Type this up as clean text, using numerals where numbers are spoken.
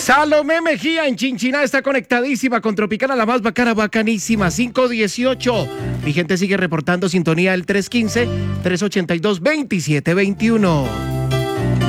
Salomé Mejía en Chinchiná está conectadísima con Tropicana, la más bacana, bacanísima, 518. Mi gente sigue reportando sintonía el 315-382-2721.